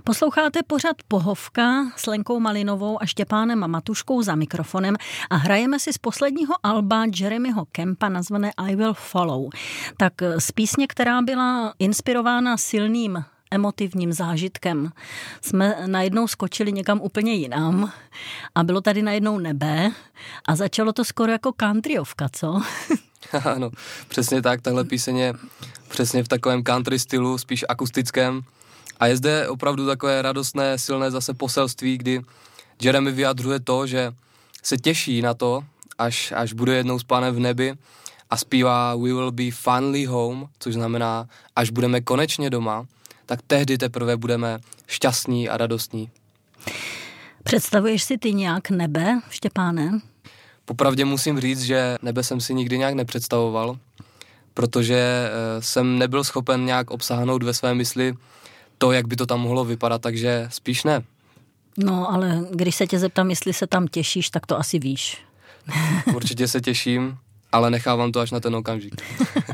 Posloucháte pořad Pohovka s Lenkou Malinovou a Štěpánem Matuškou za mikrofonem a hrajeme si z posledního alba Jeremyho Campa nazvané I Will Follow. Tak z písně, která byla inspirována silným emotivním zážitkem, jsme najednou skočili někam úplně jinam a bylo tady najednou nebe a začalo to skoro jako countryovka, co? Ano, přesně tak, tahle píseň je přesně v takovém country stylu, spíš akustickém. A je zde opravdu takové radostné, silné zase poselství, kdy Jeremy vyjadřuje to, že se těší na to, až bude jednou s Pánem v nebi a zpívá We will be finally home, což znamená, až budeme konečně doma, tak tehdy teprve budeme šťastní a radostní. Představuješ si ty nějak nebe, Štěpáne? Popravdě musím říct, že nebe jsem si nikdy nějak nepředstavoval, protože jsem nebyl schopen nějak obsáhnout ve své mysli to, jak by to tam mohlo vypadat, takže spíš ne. No, ale když se tě zeptám, jestli se tam těšíš, tak to asi víš. Určitě se těším, ale nechávám to až na ten okamžik.